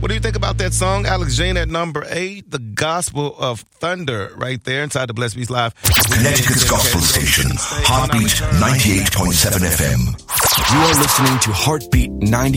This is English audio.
What do you think about that song, Alex Jean, at number 8? The Gospel of Thunder, right there inside the Blessed Beats Live. Connecticut's gospel station, Heartbeat 98.7 FM. You are listening to Heartbeat 98.